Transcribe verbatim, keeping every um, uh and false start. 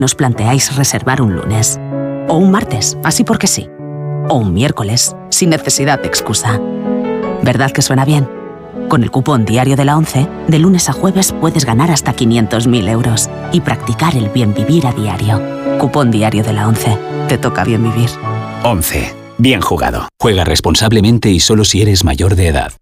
nos planteáis reservar un lunes, o un martes, así porque sí, o un miércoles, sin necesidad de excusa. ¿Verdad que suena bien? Con el cupón diario de la ONCE, de lunes a jueves puedes ganar hasta quinientos mil euros y practicar el bien vivir a diario. Cupón diario de la ONCE. Te toca bien vivir. ONCE. Bien jugado. Juega responsablemente y solo si eres mayor de edad.